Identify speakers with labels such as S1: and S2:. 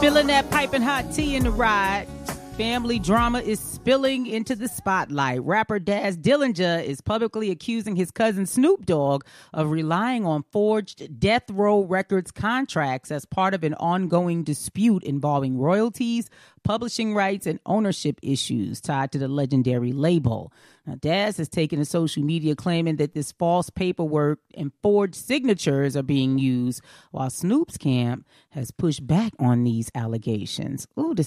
S1: Spilling that piping hot tea in the ride. Family drama is spilling into the spotlight. Rapper Daz Dillinger is publicly accusing his cousin Snoop Dogg of relying on forged Death Row Records contracts as part of an ongoing dispute involving royalties, publishing rights, and ownership issues tied to the legendary label. Now, Daz has taken to social media claiming that this false paperwork and forged signatures are being used, while Snoop's camp has pushed back on these allegations. Ooh,